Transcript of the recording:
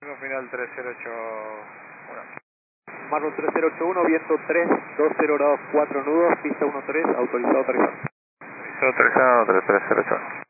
Final 3081. Marlon 3081, viento 3, 20 grados 4 nudos, pista 13, autorizado aterrizar. Listo, autorizado 3081.